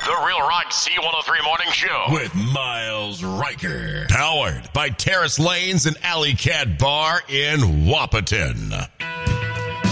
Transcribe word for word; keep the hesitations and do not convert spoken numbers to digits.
The Real Rock C one oh three Morning Show with Miles Riker. Powered by Terrace Lanes and Alley Cat Bar in Wapaton.